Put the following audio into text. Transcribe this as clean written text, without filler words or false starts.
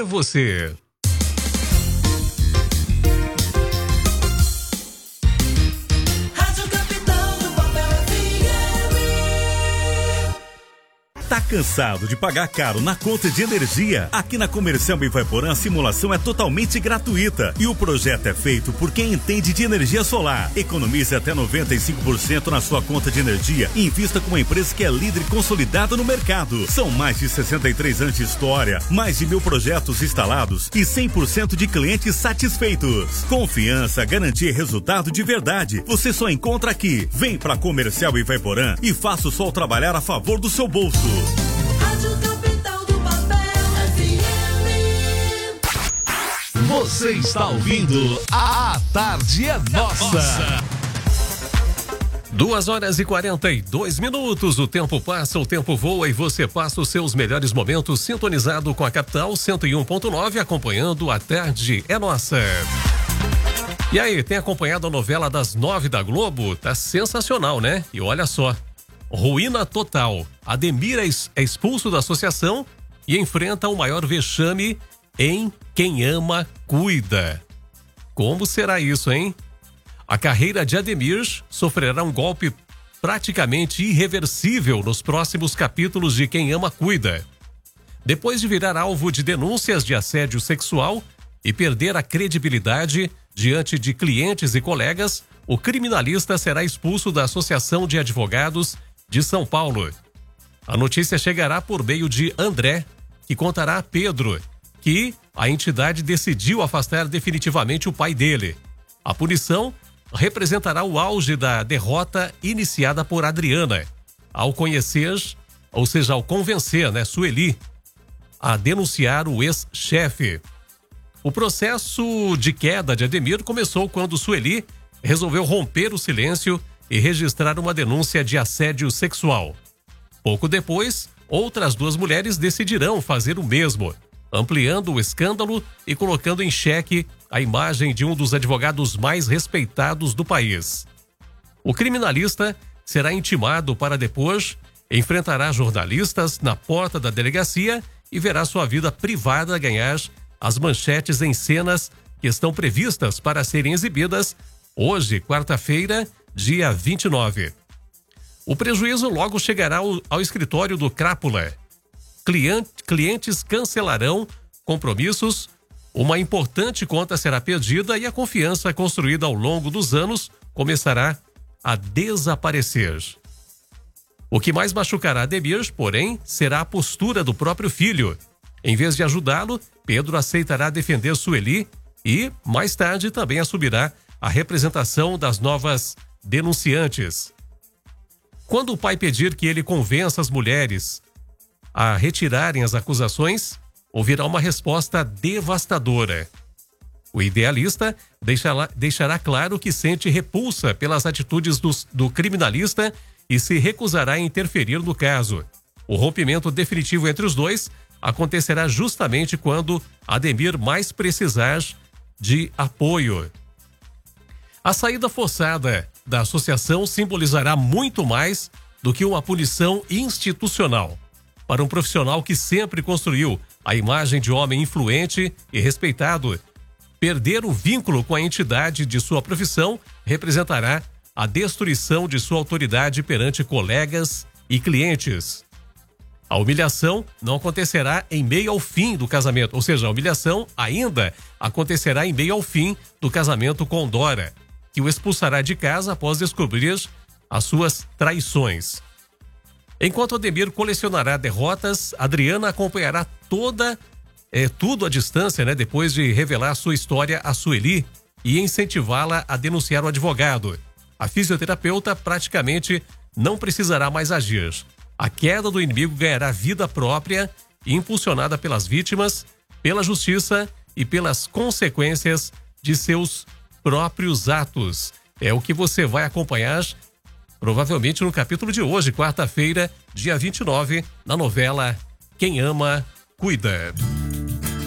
você. Tá cansado de pagar caro na conta de energia? Aqui na Comercial Ivaiporã a simulação é totalmente gratuita e o projeto é feito por quem entende de energia solar. Economize até 95% na sua conta de energia e invista com uma empresa que é líder e consolidada no mercado. São mais de 63 anos de história, mais de 1000 projetos instalados e 100% de clientes satisfeitos. Confiança, garantia e resultado de verdade. Você só encontra aqui. Vem pra Comercial Ivaiporã e faça o sol trabalhar a favor do seu bolso. Rádio Capital do Papel FM. Você está ouvindo A Tarde é Nossa. 2h42. O tempo passa, o tempo voa e você passa os seus melhores momentos sintonizado com a Capital 101.9, acompanhando A Tarde é Nossa. E aí, tem acompanhado a novela das 9 da Globo? Tá sensacional, né? E olha só. Ruína total. Ademir é expulso da associação e enfrenta o maior vexame em Quem Ama Cuida. Como será isso, hein? A carreira de Ademir sofrerá um golpe praticamente irreversível nos próximos capítulos de Quem Ama Cuida. Depois de virar alvo de denúncias de assédio sexual e perder a credibilidade diante de clientes e colegas, o criminalista será expulso da Associação de Advogados de São Paulo. A notícia chegará por meio de André, que contará a Pedro que a entidade decidiu afastar definitivamente o pai dele. A punição representará o auge da derrota iniciada por Adriana, ao conhecer, ou seja, ao convencer, Sueli, a denunciar o ex-chefe. O processo de queda de Ademir começou quando Sueli resolveu romper o silêncio e registrar uma denúncia de assédio sexual. Pouco depois, outras 2 mulheres decidirão fazer o mesmo, ampliando o escândalo e colocando em xeque a imagem de um dos advogados mais respeitados do país. O criminalista será intimado para depois, enfrentará jornalistas na porta da delegacia e verá sua vida privada ganhar as manchetes em cenas que estão previstas para serem exibidas hoje, quarta-feira, dia 29. O prejuízo logo chegará ao escritório do Crápula. Clientes cancelarão compromissos, uma importante conta será perdida e a confiança construída ao longo dos anos começará a desaparecer. O que mais machucará Ademir, porém, será a postura do próprio filho. Em vez de ajudá-lo, Pedro aceitará defender Sueli e, mais tarde, também assumirá a representação das novas denunciantes. Quando o pai pedir que ele convença as mulheres a retirarem as acusações, ouvirá uma resposta devastadora. O idealista deixará claro que sente repulsa pelas atitudes do criminalista e se recusará a interferir no caso. O rompimento definitivo entre os dois acontecerá justamente quando Ademir mais precisar de apoio. A saída forçada da associação simbolizará muito mais do que uma punição institucional. Para um profissional que sempre construiu a imagem de homem influente e respeitado, perder o vínculo com a entidade de sua profissão representará a destruição de sua autoridade perante colegas e clientes. A humilhação não acontecerá em meio ao fim do casamento, ou seja, a humilhação ainda acontecerá em meio ao fim do casamento com Dora, que o expulsará de casa após descobrir as suas traições. Enquanto Ademir colecionará derrotas, Adriana acompanhará tudo à distância, depois de revelar sua história a Sueli e incentivá-la a denunciar o advogado. A fisioterapeuta praticamente não precisará mais agir. A queda do inimigo ganhará vida própria, impulsionada pelas vítimas, pela justiça e pelas consequências de seus próprios atos. É o que você vai acompanhar provavelmente no capítulo de hoje, quarta-feira, dia 29, na novela Quem Ama Cuida.